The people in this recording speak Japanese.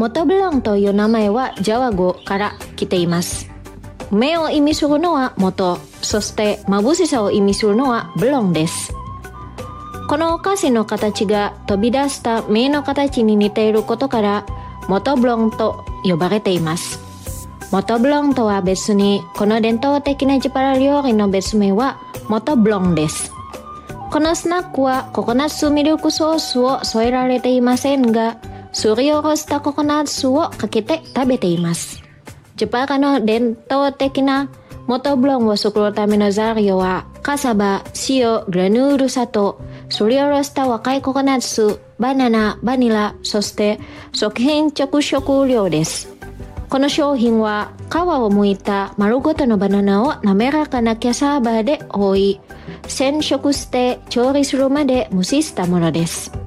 モトブロンという名前はジャワ語から来ています。目を意味するのは元、そして眩しさを意味するのはブロンです。このお菓子の形が飛び出した目の形に似ていることからモトブロンと呼ばれています。モトブロンとは別に、この伝統的なジャパラ料理の別名はモトブロンです。このスナックはココナッツミルクソースを添えられていませんが、すりおろしたココナッツをかけて食べています。ジャパラの伝統的なモトブロンを作るための材料はカサバ、塩、グラヌール砂糖、すりおろした若いココナッツ、バナナ、バニラ、そして食品着色料です。この商品は皮を剥いた丸ごとのバナナを滑らかなキャサーバで覆い、染色して調理するまで蒸ししたものです。